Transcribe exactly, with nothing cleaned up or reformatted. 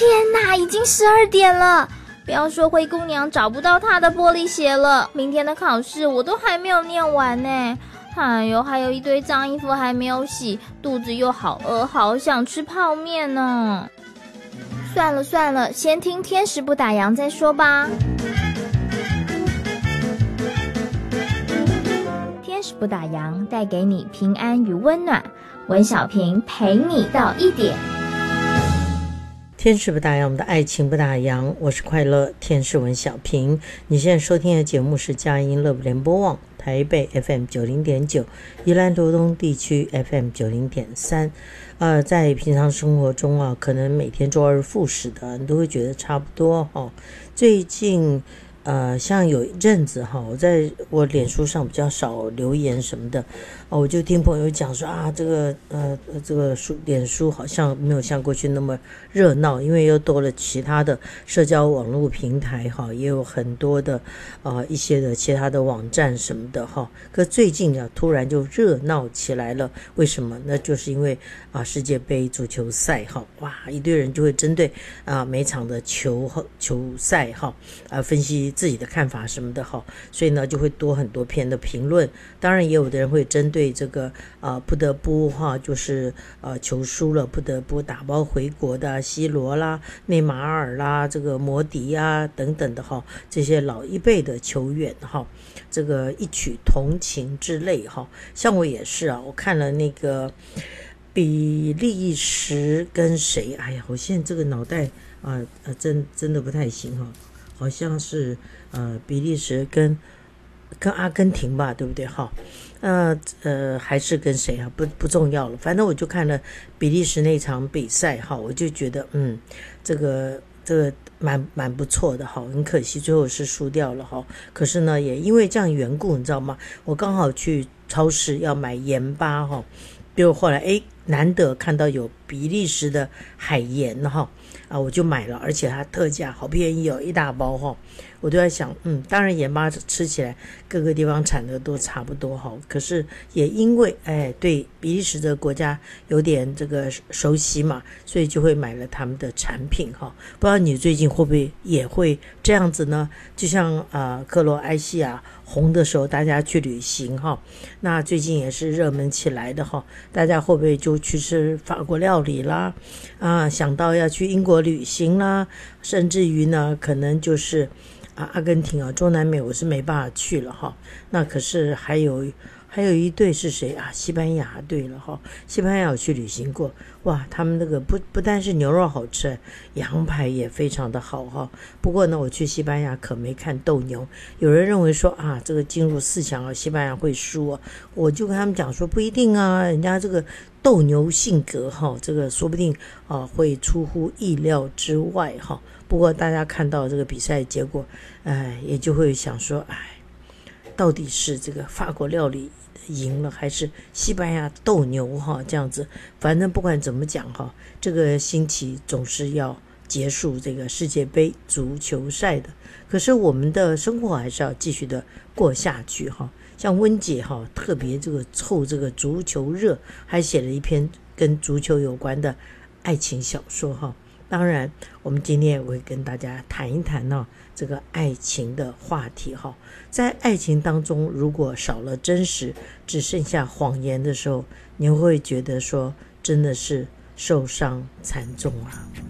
天哪，已经十二点了！不要说灰姑娘找不到她的玻璃鞋了，明天的考试我都还没有念完呢。哎呦，还有一堆脏衣服还没有洗，肚子又好饿，好想吃泡面呢。算了算了，先听天使不打烊再说吧。天使不打烊，带给你平安与温暖。文小平陪你到一点。 天使不打烊，我们的爱情不打烊。我是快乐天使文小平。你现在收听的节目是佳音乐联播网台北 F M 九零点九，宜兰罗东地区 F M 九零点三。呃，在平常生活中啊，可能每天周而复始的，你都会觉得差不多哈、哦。最近呃，像有一阵子哈，我在我脸书上比较少留言什么的，哦，我就听朋友讲说啊，这个呃这个书脸书好像没有像过去那么热闹，因为又多了其他的社交网络平台哈，也有很多的呃一些的其他的网站什么的哈。可最近啊，突然就热闹起来了，为什么？那就是因为啊世界杯足球赛哈，哇，一堆人就会针对啊每场的球球赛哈啊分析自己的看法什么的哈，所以呢就会多很多篇的评论。当然也有的人会针对这个呃不得不哈，就是呃球输了不得不打包回国的 C 罗啦、内马尔啦、这个摩迪啊等等的哈，这些老一辈的球员哈，这个一曲同情之泪哈。像我也是啊，我看了那个比利时跟谁，哎呀，我现在这个脑袋啊、呃、真真的不太行哈。好像是呃比利时跟跟阿根廷吧，对不对哈？呃呃还是跟谁啊？不不重要了，反正我就看了比利时那场比赛哈，我就觉得嗯，这个这个蛮蛮不错的哈，很可惜最后是输掉了哈。可是呢，也因为这样缘故，你知道吗？我刚好去超市要买盐巴哈，结果后来哎难得看到有比利时的海盐哈。啊，我就买了，而且它特价，好便宜哦，一大包哈。我都在想，嗯，当然盐巴吃起来各个地方产的都差不多哈，可是也因为哎对比利时的国家有点这个熟悉嘛，所以就会买了他们的产品哈。不知道你最近会不会也会这样子呢？就像啊、呃、克罗埃西亚红的时候，大家去旅行哈，那最近也是热门起来的哈，大家会不会就去吃法国料理啦？啊，想到要去英国旅行啦，甚至于呢，可能就是啊，阿根廷啊，中南美我是没办法去了哈。那可是还有还有一队是谁啊？西班牙队了哈。西班牙有去旅行过，哇，他们那个不不但是牛肉好吃，羊排也非常的好哈。不过呢，我去西班牙可没看斗牛。有人认为说啊，这个进入四强啊，西班牙会输啊。我就跟他们讲说不一定啊，人家这个斗牛性格哈，这个说不定啊会出乎意料之外哈。不过大家看到这个比赛结果，哎，也就会想说，哎，到底是这个法国料理赢了，还是西班牙斗牛哈？这样子，反正不管怎么讲哈，这个星期总是要结束这个世界杯足球赛的。可是我们的生活还是要继续的过下去哈。像温姐哈，特别这个凑这个足球热，还写了一篇跟足球有关的爱情小说哈。当然，我们今天也会跟大家谈一谈呢、哦、这个爱情的话题哈。在爱情当中，如果少了真实，只剩下谎言的时候，你会觉得说真的是受伤惨重啊。